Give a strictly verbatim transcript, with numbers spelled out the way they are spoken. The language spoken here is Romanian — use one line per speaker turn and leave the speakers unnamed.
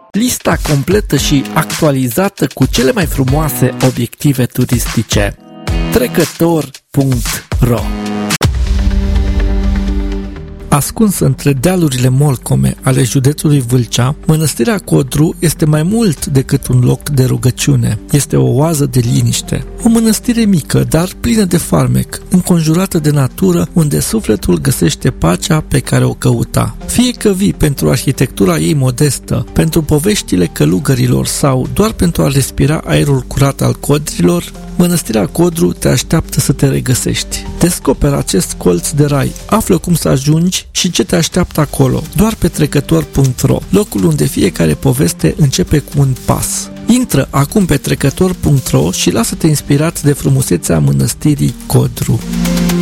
Lista completă și actualizată cu cele mai frumoase obiective turistice. Trecător punct ro. Ascunsă între dealurile molcome ale județului Vâlcea, Mănăstirea Codru este mai mult decât un loc de rugăciune. Este o oază de liniște. O mănăstire mică, dar plină de farmec, înconjurată de natură, unde sufletul găsește pacea pe care o căuta. Fie că vii pentru arhitectura ei modestă, pentru poveștile călugărilor sau doar pentru a respira aerul curat al codrilor, Mănăstirea Codru te așteaptă să te regăsești. Descoperă acest colț de rai, află cum să ajungi și ce te așteaptă acolo, doar pe trecător punct ro, locul unde fiecare poveste începe cu un pas. Intră acum pe trecător punct ro și lasă-te inspirat de frumusețea Mănăstirii Codru.